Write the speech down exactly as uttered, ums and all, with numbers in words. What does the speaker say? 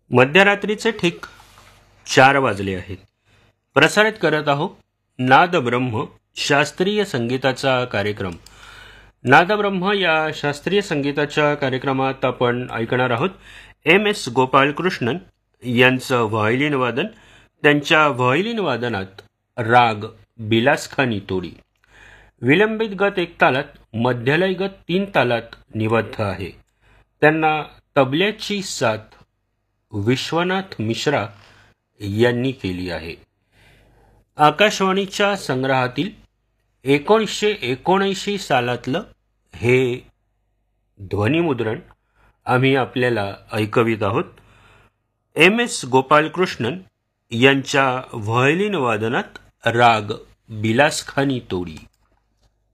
मध्यरात्रीचे ठीक चार वाजले आहेत. प्रसारित करत आहोत नादब्रह्म शास्त्रीय संगीताचा कार्यक्रम. नादब्रह्म या शास्त्रीय संगीताच्या कार्यक्रमात आपण ऐकणार आहोत एम एस गोपालकृष्णन यांचं व्हायोलिन वादन. त्यांच्या व्हायोलिन वादनात राग बिलासखानी तोडी. विलंबित गत एक तालात, मध्यलय गत तीन तालात निबद्ध आहे. त्यांना तबल्याची साथ विश्वनाथ मिश्रा यांनी केली आहे. आकाशवाणीच्या संग्रहातील एकोणीसशे एकोणऐंशी सालातलं हे ध्वनिमुद्रण आम्ही आपल्याला ऐकवित आहोत. एम एस गोपालकृष्णन यांच्या व्हायोलिन वादनात राग बिलासखानी तोडी.